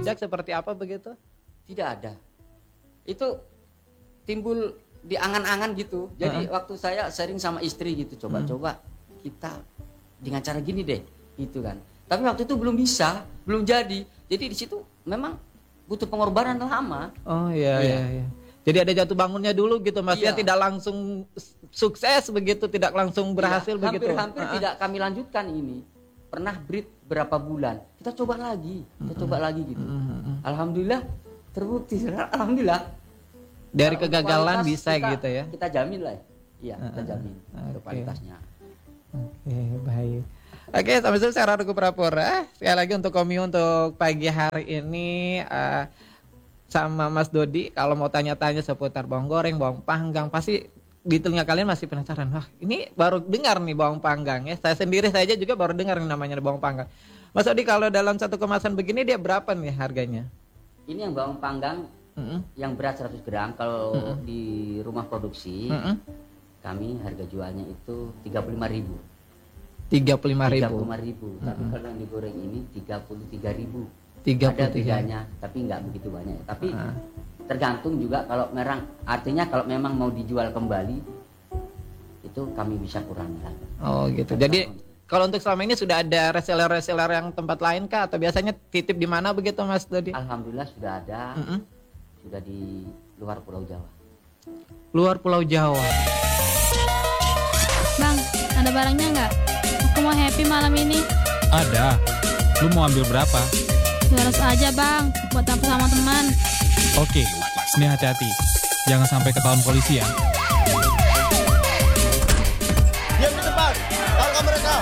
diajak seperti apa begitu? Tidak ada. Itu timbul di angan-angan gitu. Jadi waktu saya sharing sama istri gitu, coba-coba kita dengan cara gini deh, gitu kan. Tapi waktu itu belum bisa, belum jadi. Jadi di situ memang butuh pengorbanan lama. Oh iya. Jadi ada jatuh bangunnya dulu gitu, maksudnya Iya. tidak langsung sukses begitu, tidak langsung berhasil Iya, begitu. hampir tidak kami lanjutkan ini. Pernah breed berapa bulan, kita coba lagi gitu. Alhamdulillah terbukti, alhamdulillah. Dari Kalau kegagalan kualitas bisa gitu ya. Kita jamin lah. Iya, kita jamin untuk Oke. kualitasnya. Oke, baik. Oke, sampai selesai saya Radu Prapora. Sekali lagi untuk Komi untuk pagi hari ini sama Mas Dodi, kalau mau tanya-tanya seputar bawang goreng, bawang panggang, pasti di telinga kalian masih penasaran. Wah, ini baru dengar nih bawang panggang ya. Saya sendiri saja juga baru dengar nih namanya bawang panggang. Mas Dodi, kalau dalam satu kemasan begini dia berapa nih harganya? Ini yang bawang panggang yang berat 100 gram kalau di rumah produksi kami harga jualnya itu 35.000. 35.000. Tapi kalau yang digoreng ini 33.000. 33. Ada bedanya, tapi nggak begitu banyak. Tapi tergantung juga kalau artinya kalau memang mau dijual kembali itu kami bisa kurangi lagi. Oh gitu. Jadi kalau untuk selama ini sudah ada reseller-reseller yang tempat lain kah atau biasanya titip di mana begitu Mas Dodi? Alhamdulillah sudah ada, sudah di luar Pulau Jawa. Luar Pulau Jawa. Bang, ada barangnya nggak? Aku mau happy malam ini. Ada. Lu mau ambil berapa? 200 aja bang, buat aku sama teman. Oke, ini hati-hati. Jangan sampai ketahuan polisi ya. Diam di tempat, tangkap mereka.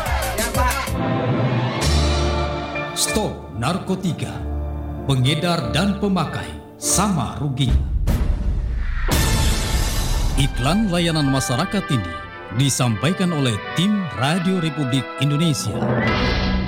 Stop narkotika. Pengedar dan pemakai sama ruginya. Iklan layanan masyarakat ini disampaikan oleh tim Radio Republik Indonesia.